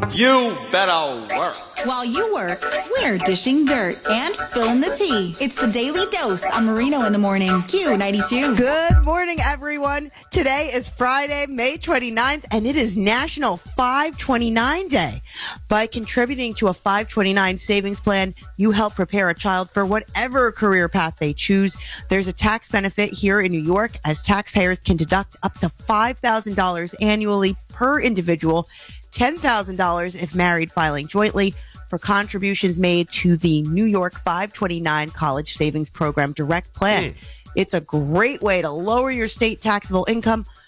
You better work. While you work, we're dishing dirt and spilling the tea. It's the Daily Dose on Marino in the Morning. Q92. Good morning, everyone. Today is Friday, May 29th, and it is National 529 Day. By contributing to a 529 savings plan, you help prepare a child for whatever career path they choose. There's a tax benefit here in New York, as taxpayers can deduct up to $5,000 annually per individual, $10,000 if married filing jointly, for contributions made to the New York 529 College Savings Program Direct Plan. It's a great way to lower your state taxable income